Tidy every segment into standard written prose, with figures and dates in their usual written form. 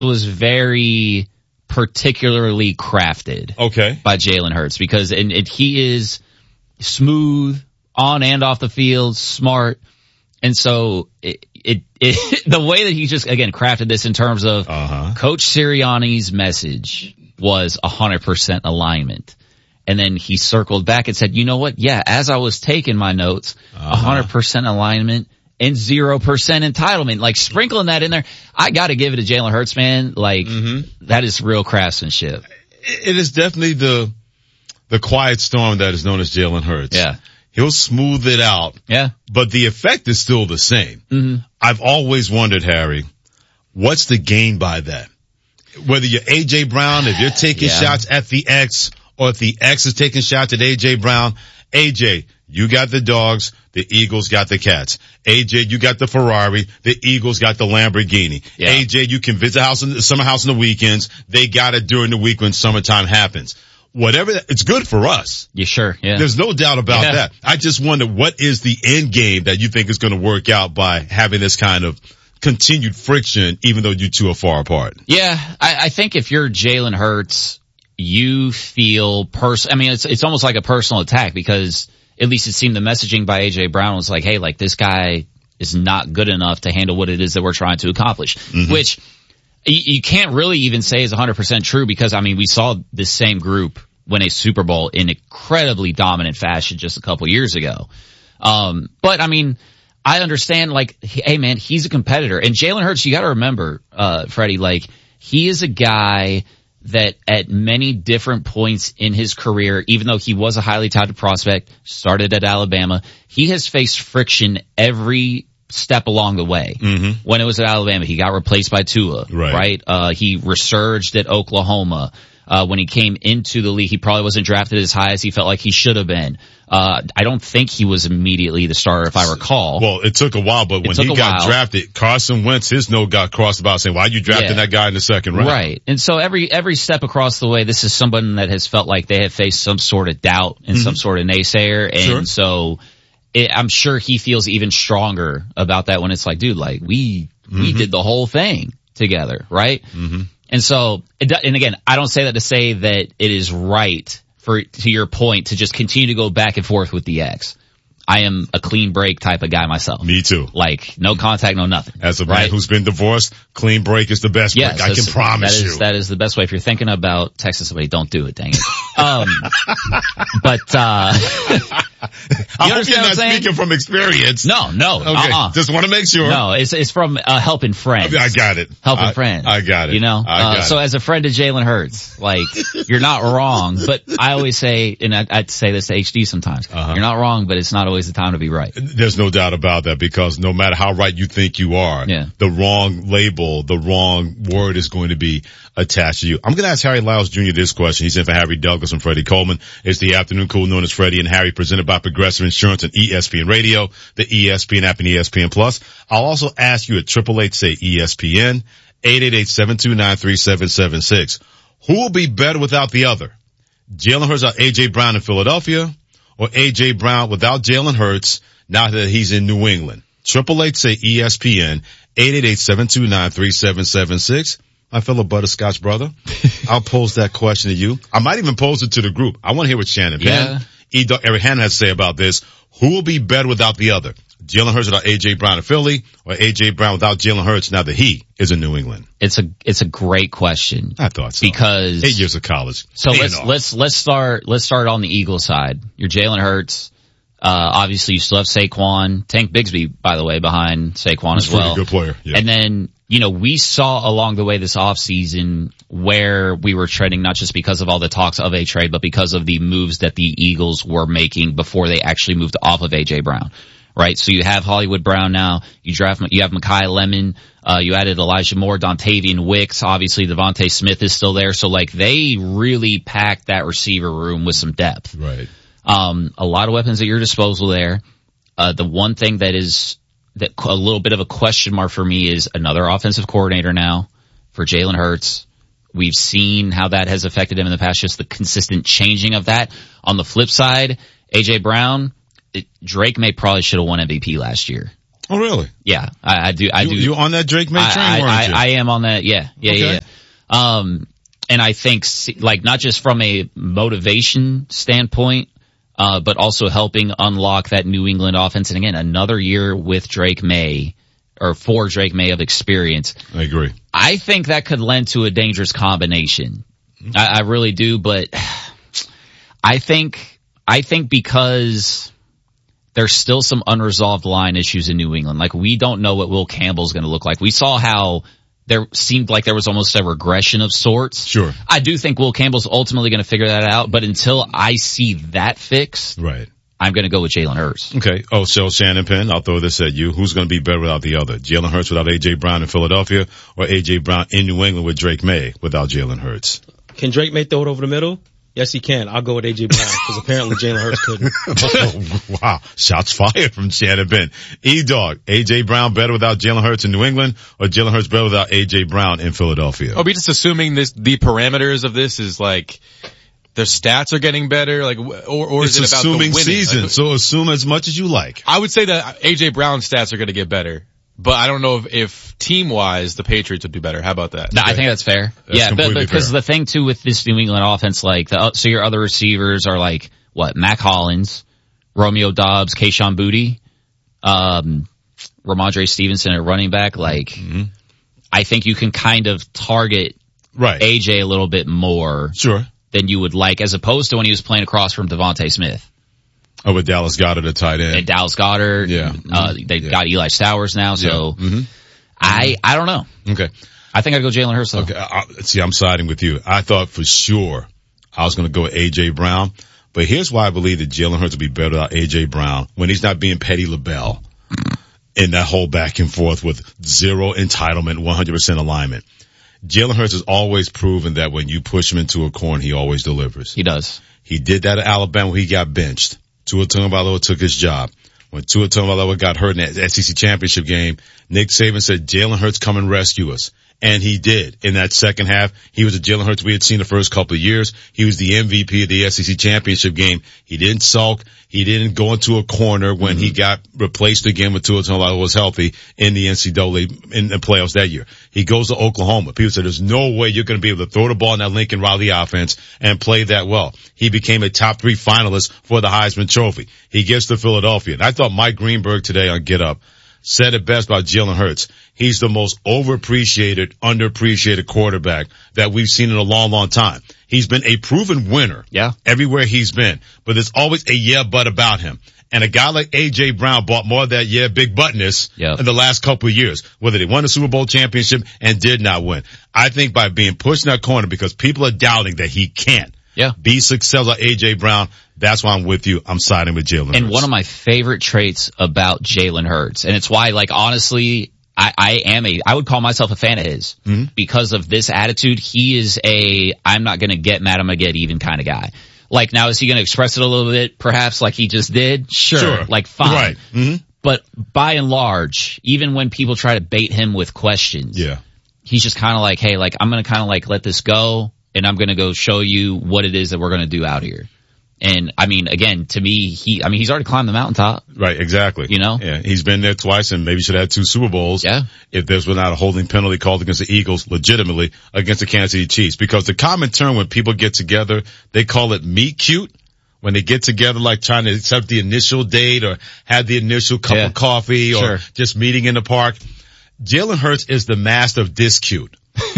was very particularly crafted by Jalen Hurts because he is smooth on and off the field, smart. And so the way that he just, again, crafted this in terms of Coach Sirianni's message was 100% alignment. And then he circled back and said, you know what? Yeah, as I was taking my notes, 100% alignment and 0% entitlement. Like sprinkling that in there, I got to give it to Jalen Hurts, man. Like that is real craftsmanship. It is definitely the quiet storm that is known as Jalen Hurts. Yeah. He'll smooth it out. Yeah. But the effect is still the same. I've always wondered, Harry, what's the gain by that? Whether you're A.J. Brown, if you're taking shots at the X, or if the X is taking shots at A.J. Brown, A.J., you got the dogs, the Eagles got the cats. A.J., you got the Ferrari, the Eagles got the Lamborghini. Yeah. A.J., you can visit summer house on the weekends. They got it during the week when summertime happens. Whatever, it's good for us. Yeah, sure. Yeah. There's no doubt about that. I just wonder what is the end game that you think is going to work out by having this kind of continued friction, even though you two are far apart. Yeah, I think if you're Jalen Hurts, you feel it's almost like a personal attack because at least it seemed the messaging by A.J. Brown was like, hey, like this guy is not good enough to handle what it is that we're trying to accomplish, which you can't really even say is 100% true because, we saw this same group win a Super Bowl in incredibly dominant fashion just a couple years ago. But I understand, like, hey man, he's a competitor. And Jalen Hurts, you gotta remember, Freddie, like, he is a guy that at many different points in his career, even though he was a highly touted prospect, started at Alabama, he has faced friction every step along the way. When it was at Alabama, he got replaced by Tua, right? He resurged at Oklahoma. When he came into the league, he probably wasn't drafted as high as he felt like he should have been. I don't think he was immediately the starter, if I recall. Well, it took a while, but when he got drafted, Carson Wentz, his note got crossed about saying, why are you drafting that guy in the second round? Right. And so every step across the way, this is someone that has felt like they have faced some sort of doubt and some sort of naysayer. And so I'm sure he feels even stronger about that when it's like, dude, like we did the whole thing together, right? And so, and again, I don't say that to say that it is right to your point, to just continue to go back and forth with the X. I am a clean break type of guy myself. Me too. Like, no contact, no nothing. As a man who's been divorced, clean break is the best break. I can promise you. That is the best way. If you're thinking about texting somebody, don't do it, dang it. I hope you're not speaking from experience. No. Okay. Just want to make sure. No, it's from helping friends. I got it. Helping friends. I got it. You know? So as a friend of Jalen Hurts, like, you're not wrong, but I always say, and I'd say this to HD sometimes, you're not wrong, but it's not always the time to be right. There's no doubt about that, because no matter how right you think you are, the wrong label, the wrong word is going to be attached to you. I'm going to ask Harry Lyles Jr. this question. He's in for Harry Douglas and Freddie Coleman. It's the Afternoon Cool, known as Freddie and Harry, presented by Progressive Insurance and ESPN Radio, the ESPN app, and ESPN Plus. I'll also ask you at 888-SAY ESPN, 888-729-3776. Who will be better without the other? Jalen Hurts or A.J. Brown in Philadelphia, or A.J. Brown without Jalen Hurts now that he's in New England? 888-SAY ESPN, 888-729-3776. My fellow butterscotch brother, I'll pose that question to you. I might even pose it to the group. I want to hear what Shannon Penn, Eric Hannon has to say about this. Who will be better without the other? Jalen Hurts without A.J. Brown in Philly, or A.J. Brown without Jalen Hurts now that he is in New England? It's a great question. I thought so. Because 8 years of college. So let's start on the Eagles side. You're Jalen Hurts. Obviously you still have Saquon. Tank Bigsby, by the way, behind Saquon as well. Good player. Yeah. And then, we saw along the way this offseason where we were treading, not just because of all the talks of a trade, but because of the moves that the Eagles were making before they actually moved off of A.J. Brown. Right? So you have Hollywood Brown now. You have Mekhi Lemon. You added Elijah Moore, Dontavian Wicks. Obviously Devontae Smith is still there. So they really packed that receiver room with some depth. Right. A lot of weapons at your disposal there. The one thing that a little bit of a question mark for me is another offensive coordinator now for Jalen Hurts. We've seen how that has affected him in the past, just the consistent changing of that. On the flip side, A.J. Brown, Drake May probably should have won MVP last year. Oh, really? Yeah, I do. You on that Drake May train, weren't you? I am on that. Yeah. And I think, like, not just from a motivation standpoint, but also helping unlock that New England offense. And again, another year with Drake May, or for Drake May of experience. I agree. I think that could lend to a dangerous combination. I really do, but I think because there's still some unresolved line issues in New England. Like, we don't know what Will Campbell's going to look like. We saw how there seemed like there was almost a regression of sorts. Sure. I do think Will Campbell's ultimately going to figure that out, but until I see that fixed, right, I'm going to go with Jalen Hurts. Okay. Oh, so Shannon Penn, I'll throw this at you. Who's going to be better without the other? Jalen Hurts without A.J. Brown in Philadelphia, or A.J. Brown in New England with Drake May without Jalen Hurts? Can Drake May throw it over the middle? Yes, he can. I'll go with A.J. Brown because apparently Jalen Hurts couldn't. Oh, wow. Shots fired from Shannon Penn. E-Dog, A.J. Brown better without Jalen Hurts in New England, or Jalen Hurts better without A.J. Brown in Philadelphia? Are we just assuming the parameters of this is like their stats are getting better, like, or is it about the winning? It's assuming season, so assume as much as you like. I would say that A.J. Brown's stats are going to get better. But I don't know if team-wise the Patriots would do better. How about that? No, I think that's fair. That's but because fair. The thing too with this New England offense, like, so your other receivers are like, what, Mac Hollins, Romeo Doubs, Kayshon Boutte, Ramondre Stevenson at running back, like, I think you can kind of target AJ a little bit more than you would like, as opposed to when he was playing across from Devontae Smith. Oh, with Dallas Goedert at tight end. And Dallas Goedert. Yeah. They got Eli Stowers now, so I don't know. Okay. I think I'd go Jalen Hurts though. Okay. See, I'm siding with you. I thought for sure I was going to go with A.J. Brown, but here's why I believe that Jalen Hurts will be better without A.J. Brown when he's not being Petty LaBelle in that whole back and forth with zero entitlement, 100% alignment. Jalen Hurts has always proven that when you push him into a corner, he always delivers. He does. He did that at Alabama when he got benched. Tua Tagovailoa took his job. When Tua Tagovailoa got hurt in that SEC championship game, Nick Saban said, Jalen Hurts, come and rescue us. And he did. In that second half, he was the Jalen Hurts we had seen the first couple of years. He was the MVP of the SEC championship game. He didn't sulk. He didn't go into a corner when he got replaced again when Tua Tagovailoa was healthy in the NCAA in the playoffs that year. He goes to Oklahoma. People said there's no way you're going to be able to throw the ball in that Lincoln Riley offense and play that well. He became a top 3 finalist for the Heisman Trophy. He gets to Philadelphia. And I thought Mike Greenberg today on Get Up said it best about Jalen Hurts. He's the most overappreciated, underappreciated quarterback that we've seen in a long, long time. He's been a proven winner everywhere he's been, but there's always a but about him. And a guy like A.J. Brown bought more of that big buttness in the last couple of years, whether they won the Super Bowl championship and did not win. I think by being pushed in that corner because people are doubting that he can't be successful like A.J. Brown, that's why I'm with you. I'm siding with Jalen Hurts. And one of my favorite traits about Jalen Hurts, and it's why, like, honestly, I would call myself a fan of his because of this attitude. He is I'm not going to get mad, I'm going to get even kind of guy. Like, now, is he going to express it a little bit, perhaps, like he just did? Sure. Like, fine. Right. But by and large, even when people try to bait him with questions, he's just kind of like, hey, like, I'm going to kind of like let this go, and I'm going to go show you what it is that we're going to do out here. And I mean, again, to me, he's already climbed the mountaintop. Right, exactly. You know? Yeah, he's been there twice and maybe should have had 2 Super Bowls. Yeah. If there's not a holding penalty called against the Eagles, legitimately against the Kansas City Chiefs. Because the common term when people get together, they call it meet cute. When they get together, like trying to accept the initial date or have the initial cup of coffee or just meeting in the park. Jalen Hurts is the master of discute.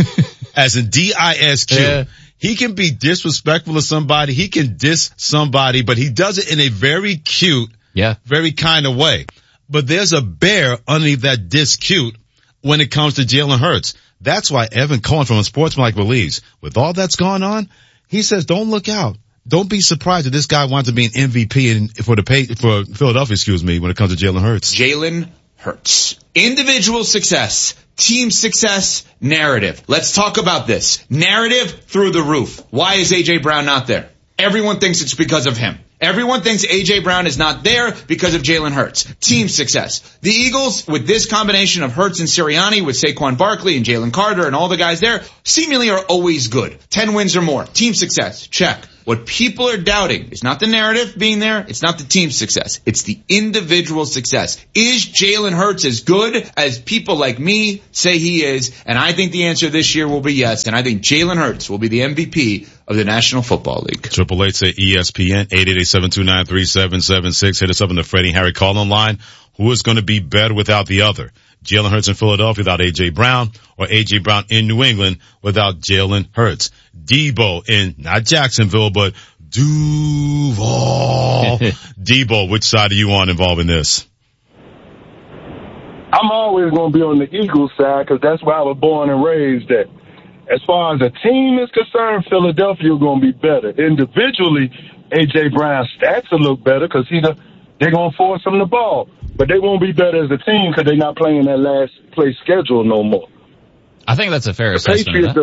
As in D-I-S-Q. Yeah. He can be disrespectful to somebody. He can diss somebody, but he does it in a very cute, very kind of way. But there's a bear underneath that discute when it comes to Jalen Hurts. That's why Evan Cohen from Unsportsmanlike believes with all that's gone on, he says, don't look out. Don't be surprised that this guy wants to be an MVP for Philadelphia, when it comes to Jalen Hurts. Jalen Hurts. Individual success, team success, narrative. Let's talk about this. Narrative through the roof. Why is A.J. Brown not there? Everyone thinks it's because of him. Everyone thinks A.J. Brown is not there because of Jalen Hurts. Team success. The Eagles, with this combination of Hurts and Sirianni, with Saquon Barkley and Jalen Carter and all the guys there, seemingly are always good. 10 wins or more. Team success. Check. What people are doubting is not the narrative being there. It's not the team's success. It's the individual success. Is Jalen Hurts as good as people like me say he is? And I think the answer this year will be yes. And I think Jalen Hurts will be the MVP of the National Football League. 888 say ESPN, 888-729-3776. Hit us up on the Freddie and Harry call-in line. Who is going to be better without the other? Jalen Hurts in Philadelphia without A.J. Brown, or A.J. Brown in New England without Jalen Hurts? Debo in, not Jacksonville, but Duval. Debo, which side are you on involved in this? I'm always going to be on the Eagles side because that's where I was born and raised at. As far as the team is concerned, Philadelphia is going to be better. Individually, A.J. Brown's stats will look better because they're going to force him the ball. But they won't be better as a team because they're not playing that last place schedule no more. I think that's a fair assessment.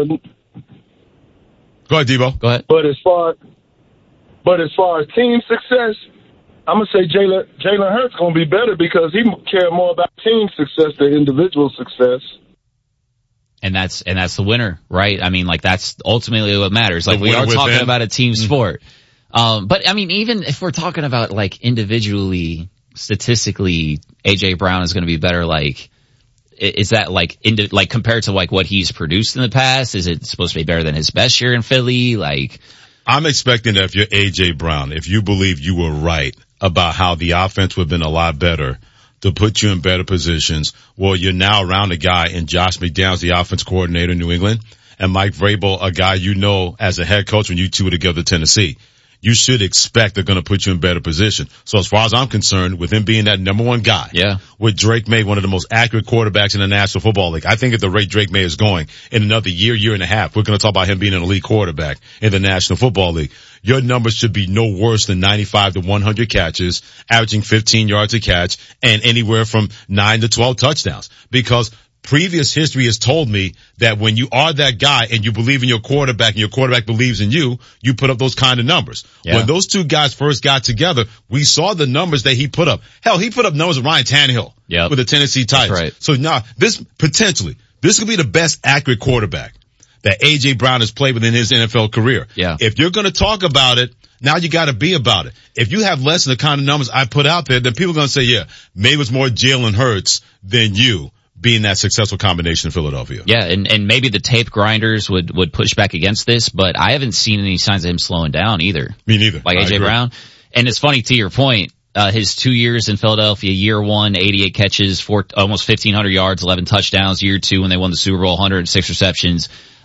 Go ahead, Debo. Go ahead. But as far as team success, I'm going to say Jalen Hurts going to be better because he cares more about team success than individual success. And that's the winner, right? I mean, like, that's ultimately what matters. Like, we are talking about a team sport. But I mean, even if we're talking about like individually, statistically, A.J. Brown is going to be better. Like, is that like compared to like what he's produced in the past? Is it supposed to be better than his best year in Philly? Like, I'm expecting that if you're A.J. Brown, if you believe you were right about how the offense would have been a lot better to put you in better positions, well, you're now around a guy in Josh McDaniels, the offense coordinator in New England, and Mike Vrabel, a guy you know as a head coach when you two were together at Tennessee. You should expect they're going to put you in better position. So as far as I'm concerned, with him being that number one guy, with Drake May, one of the most accurate quarterbacks in the National Football League, I think at the rate Drake May is going, in another year and a half, we're going to talk about him being an elite quarterback in the National Football League. Your numbers should be no worse than 95 to 100 catches, averaging 15 yards a catch, and anywhere from 9 to 12 touchdowns. Because previous history has told me that when you are that guy and you believe in your quarterback and your quarterback believes in you, you put up those kind of numbers. Yeah. When those two guys first got together, we saw the numbers that he put up. Hell, he put up numbers with Ryan Tannehill with the Tennessee Titans. Right. So now this could be the best accurate quarterback that A.J. Brown has played within his NFL career. Yeah. If you're going to talk about it, now you got to be about it. If you have less than the kind of numbers I put out there, then people are going to say, yeah, maybe it's more Jalen Hurts than you being that successful combination in Philadelphia. Yeah, and maybe the tape grinders would push back against this, but I haven't seen any signs of him slowing down either. Me neither. Like A.J. Brown. And it's funny, to your point, his 2 years in Philadelphia, year one, 88 catches, almost 1,500 yards, 11 touchdowns. Year two, when they won the Super Bowl, 106 receptions,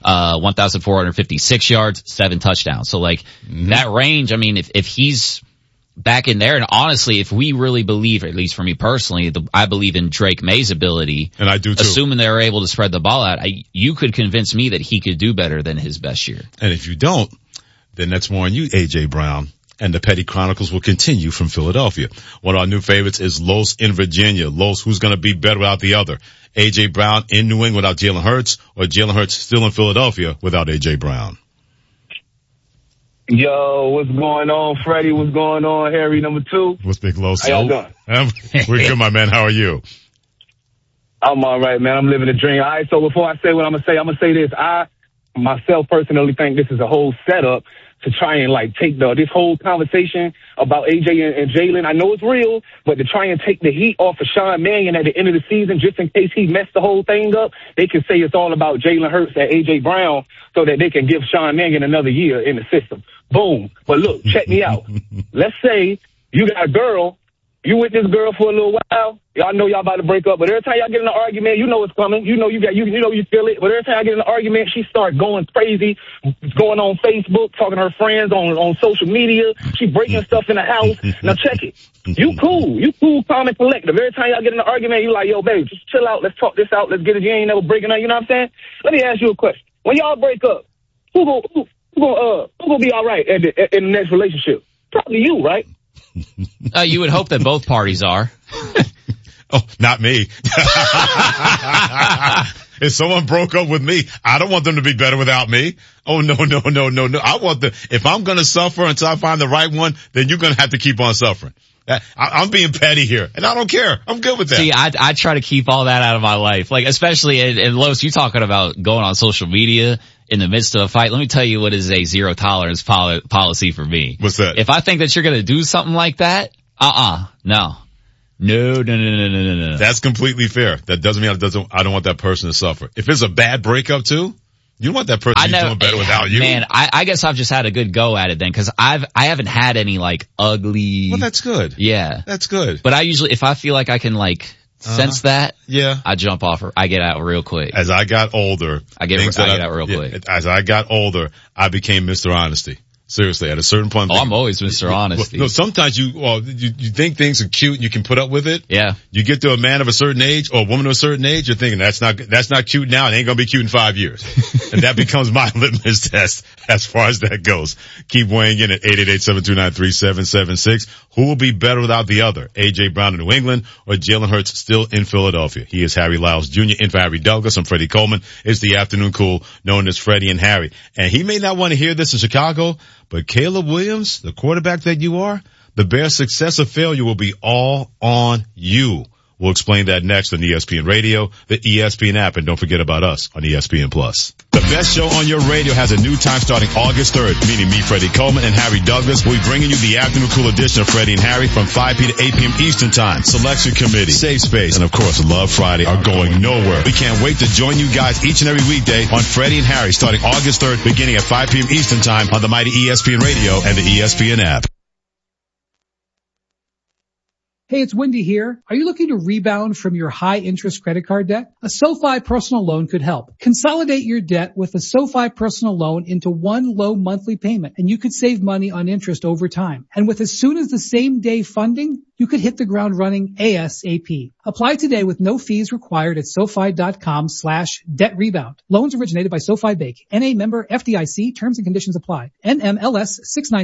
1,456 yards, 7 touchdowns. So like that range, I mean, if he's back in there, and honestly, if we really believe, at least for me personally, I believe in Drake May's ability, and I do too. Assuming they're able to spread the ball out, you could convince me that he could do better than his best year. And if you don't, then that's more on you, A.J. Brown. And the Petty Chronicles will continue from Philadelphia. One of our new favorites is Los in Virginia. Los, who's going to be better without the other? A.J. Brown in New England without Jalen Hurts, or Jalen Hurts still in Philadelphia without A.J. Brown? Yo, what's going on, Freddie? What's going on, Harry, number 2? What's big, Los? How y'all doing? We're good, my man. How are you? I'm all right, man. I'm living a dream. All right, so before I say what I'm going to say this. I, myself, personally think this is a whole setup to try and, like, take this whole conversation about A.J. and Jalen. I know it's real, but to try and take the heat off of Sean Mannion at the end of the season, just in case he messed the whole thing up, they can say it's all about Jalen Hurts and A.J. Brown so that they can give Sean Mannion another year in the system. Boom. But look, check me out. Let's say you got a girl, you with this girl for a little while, y'all know y'all about to break up, but every time y'all get in an argument, you know it's coming. You know you feel it. But every time I get in an argument, she starts going crazy, going on Facebook, talking to her friends on social media. She breaking stuff in the house. Now check it. You cool, calm and collective. Every time y'all get in an argument, you like, yo, babe, just chill out. Let's talk this out. Let's get it. You ain't never breaking up. You know what I'm saying? Let me ask you a question. When y'all break up, who gonna be all right in the next relationship? Probably you, right? You would hope that both parties are. Oh, not me. If someone broke up with me, I don't want them to be better without me. Oh, no. I want if I'm going to suffer until I find the right one, then you're going to have to keep on suffering. I'm being petty here, and I don't care. I'm good with that. See, I try to keep all that out of my life. Like, especially, and Los, you talking about going on social media. in the midst of a fight, let me tell you what is a zero tolerance policy for me. What's that? If I think that you're going to do something like that, no. That's completely fair. That doesn't mean I don't want that person to suffer. If it's a bad breakup too, you don't want that person to be doing better without you. Man, I guess I've just had a good go at it then, cause I haven't had any like ugly. Well, that's good. Yeah. That's good. But I usually, if I feel like I can like sense that, yeah, I jump off or I get out real quick. As I got older, I get out real quick. As I got older, I became Mr. Honesty. Seriously, at a certain point. I'm always Mr. Honesty. No, sometimes you think things are cute and you can put up with it. Yeah. You get to a man of a certain age or a woman of a certain age, you're thinking that's not cute now. It ain't gonna be cute in 5 years. And that becomes my litmus test as far as that goes. Keep weighing in at 888-729-3776. Who will be better without the other? A.J. Brown in New England or Jalen Hurts still in Philadelphia? He is Harry Lyles Jr. in for Harry Douglas. I'm Freddie Coleman. It's the afternoon cool known as Freddie and Harry. And he may not want to hear this in Chicago, but Caleb Williams, the quarterback that you are, the Bears' success or failure will be all on you. We'll explain that next on ESPN Radio, the ESPN app, and don't forget about us on ESPN Plus. The best show on your radio has a new time starting August 3rd, meaning me, Freddie Coleman, and Harry Douglas. We'll be bringing you the afternoon cool edition of Freddie and Harry from 5 p. to 8 p.m. Eastern Time. Selection Committee, Safe Space, and of course Love Friday are going nowhere. We can't wait to join you guys each and every weekday on Freddie and Harry starting August 3rd, beginning at 5 p.m. Eastern Time on the mighty ESPN Radio and the ESPN app. Hey, it's Wendy here. Are you looking to rebound from your high-interest credit card debt? A SoFi personal loan could help. Consolidate your debt with a SoFi personal loan into one low monthly payment, and you could save money on interest over time. And with as soon as the same day funding, you could hit the ground running ASAP. Apply today with no fees required at SoFi.com/debt-rebound. Loans originated by SoFi Bank. NA member FDIC. Terms and conditions apply. NMLS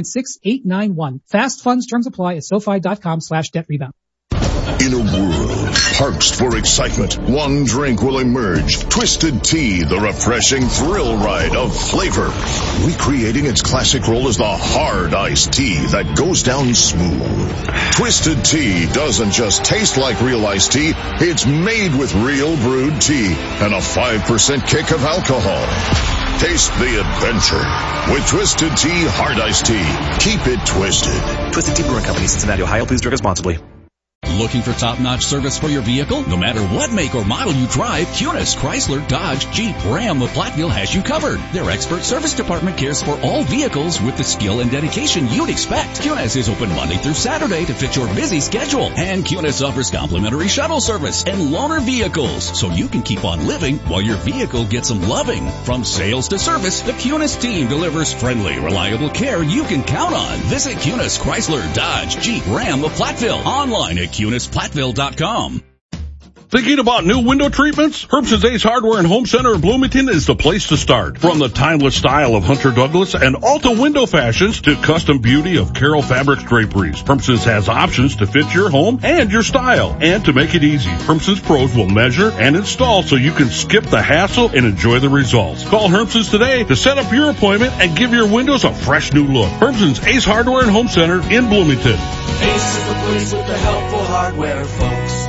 696891. Fast funds terms apply at SoFi.com/debt-rebound. In a world parched for excitement, one drink will emerge. Twisted Tea, the refreshing thrill ride of flavor. Recreating its classic role as the hard iced tea that goes down smooth. Twisted Tea doesn't just taste like real iced tea, it's made with real brewed tea and a 5% kick of alcohol. Taste the adventure with Twisted Tea Hard Iced Tea. Keep it twisted. Twisted Tea Brewing Company, Cincinnati, Ohio. Please drink responsibly. Looking for top-notch service for your vehicle? No matter what make or model you drive, Kunis, Chrysler, Dodge, Jeep, Ram, of Platteville has you covered. Their expert service department cares for all vehicles with the skill and dedication you'd expect. Kunis is open Monday through Saturday to fit your busy schedule. And Kunis offers complimentary shuttle service and loaner vehicles, so you can keep on living while your vehicle gets some loving. From sales to service, the Kunis team delivers friendly, reliable care you can count on. Visit Kunis, Chrysler, Dodge, Jeep, Ram, of Platteville. Online at KunisPlatteville.com. Thinking about new window treatments? Herbson's Ace Hardware and Home Center in Bloomington is the place to start. From the timeless style of Hunter Douglas and Alta window fashions to custom beauty of Carroll Fabrics draperies, Herbson's has options to fit your home and your style. And to make it easy, Herbson's pros will measure and install so you can skip the hassle and enjoy the results. Call Herbson's today to set up your appointment and give your windows a fresh new look. Herbson's Ace Hardware and Home Center in Bloomington. Ace is the place with the helpful hardware, folks.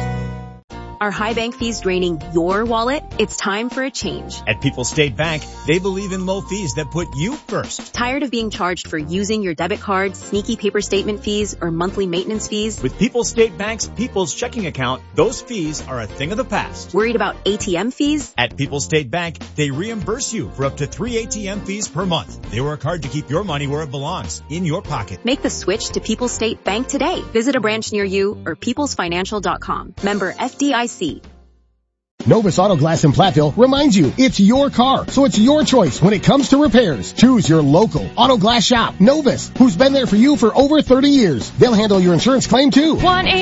Are high bank fees draining your wallet? It's time for a change. At People's State Bank, they believe in low fees that put you first. Tired of being charged for using your debit card, sneaky paper statement fees, or monthly maintenance fees? With People's State Bank's People's Checking Account, those fees are a thing of the past. Worried about ATM fees? At People's State Bank, they reimburse you for up to 3 ATM fees per month. They work hard to keep your money where it belongs, in your pocket. Make the switch to People's State Bank today. Visit a branch near you or peoplesfinancial.com. Member FDIC. Novus Auto Glass in Platteville reminds you it's your car, so it's your choice when it comes to repairs. Choose your local auto glass shop, Novus, who's been there for you for over 30 years. They'll handle your insurance claim too.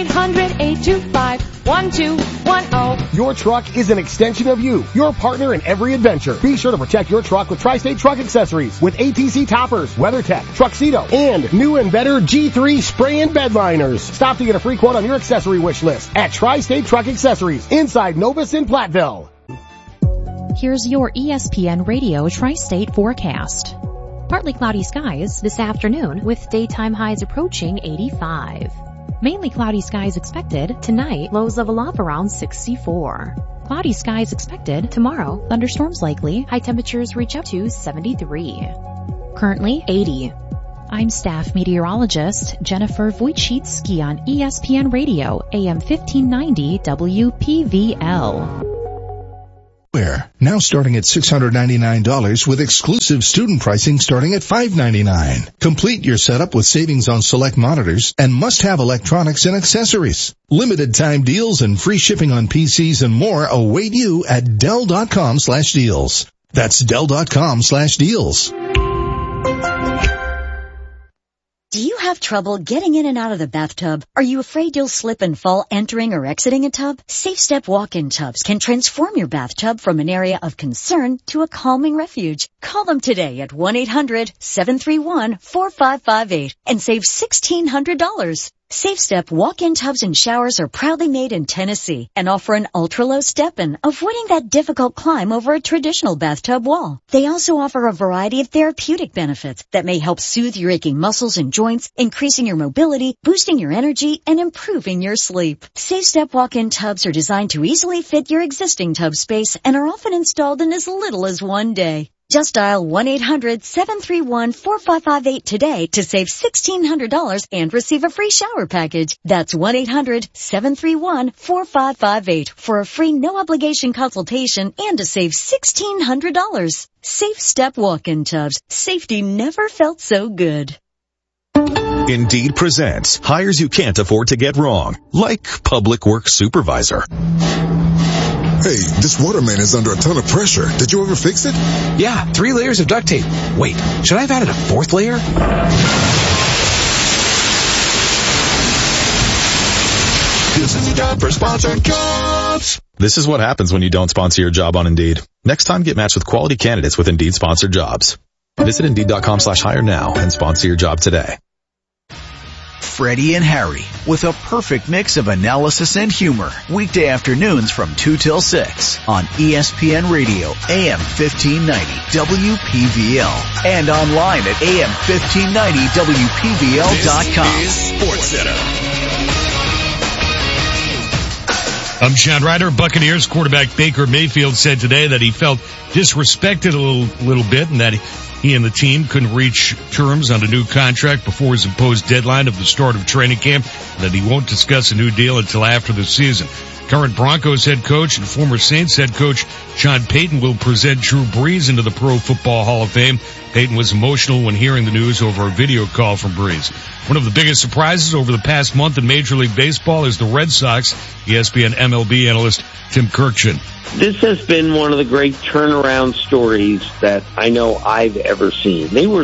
1-800-825-1210. Your truck is an extension of you, your partner in every adventure. Be sure to protect your truck with Tri-State Truck Accessories with ATC toppers, WeatherTech, Truxedo, and new and better G3 spray and bed liners. Stop to get a free quote on your accessory wish list at Tri-State Truck Accessories inside Novus in Platteville. Here's your ESPN Radio Tri-State forecast. Partly cloudy skies this afternoon with daytime highs approaching 85. Mainly cloudy skies expected tonight, lows level off around 64. Cloudy skies expected. Tomorrow, thunderstorms likely. High temperatures reach up to 73. Currently 80. I'm staff meteorologist Jennifer Wojcicki on ESPN Radio, AM 1590 WPVL. Now starting at $699 with exclusive student pricing starting at $599. Complete your setup with savings on select monitors and must-have electronics and accessories. Limited time deals and free shipping on PCs and more await you at Dell.com/deals. That's Dell.com/deals. Do you have trouble getting in and out of the bathtub? Are you afraid you'll slip and fall entering or exiting a tub? SafeStep walk-in tubs can transform your bathtub from an area of concern to a calming refuge. Call them today at 1-800-731-4558 and save $1,600. SafeStep walk-in tubs and showers are proudly made in Tennessee and offer an ultra-low step-in, avoiding that difficult climb over a traditional bathtub wall. They also offer a variety of therapeutic benefits that may help soothe your aching muscles and joints, increasing your mobility, boosting your energy, and improving your sleep. SafeStep walk-in tubs are designed to easily fit your existing tub space and are often installed in as little as one day. Just dial 1-800-731-4558 today to save $1,600 and receive a free shower package. That's 1-800-731-4558 for a free no-obligation consultation and to save $1,600. SafeStep walk-in tubs. Safety never felt so good. Indeed presents hires you can't afford to get wrong, like public works supervisor. Hey, this water main is under a ton of pressure. Did you ever fix it? Yeah, 3 layers of duct tape. Wait, should I have added a 4th layer? This is a job for sponsored jobs. This is what happens when you don't sponsor your job on Indeed. Next time, get matched with quality candidates with Indeed sponsored jobs. Visit Indeed.com/hire now and sponsor your job today. Freddie and Harry, with a perfect mix of analysis and humor. Weekday afternoons from 2 till 6 on ESPN Radio, AM 1590 WPVL. And online at AM1590WPVL.com. This is SportsCenter. I'm Sean Ryder. Buccaneers quarterback Baker Mayfield said today that he felt disrespected a little bit and that he and the team couldn't reach terms on a new contract before his imposed deadline of the start of training camp, and that he won't discuss a new deal until after the season. Current Broncos head coach and former Saints head coach Sean Payton will present Drew Brees into the Pro Football Hall of Fame. Payton was emotional when hearing the news over a video call from Brees. One of the biggest surprises over the past month in Major League Baseball is the Red Sox. ESPN MLB analyst Tim Kirkchin. This has been one of the great turnaround stories that I know I've ever seen. They were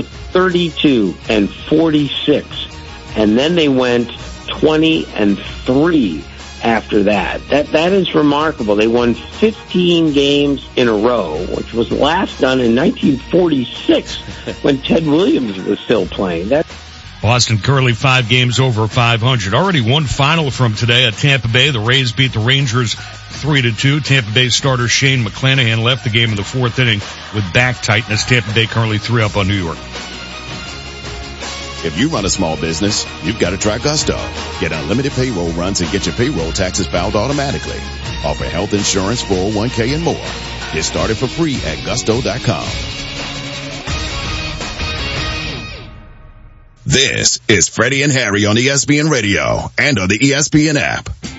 32-46, and then they went 20-3 after that. That is remarkable. They won 15 games in a row, which was last done in 1946 when Ted Williams was still playing. Boston currently 5 games over 500. Already one final from today at Tampa Bay. The Rays beat the Rangers 3-2. Tampa Bay starter Shane McClanahan left the game in the 4th inning with back tightness. Tampa Bay currently 3 up on New York. If you run a small business, you've got to try Gusto. Get unlimited payroll runs and get your payroll taxes filed automatically. Offer health insurance, 401k, and more. Get started for free at Gusto.com. This is Freddie and Harry on ESPN Radio and on the ESPN app.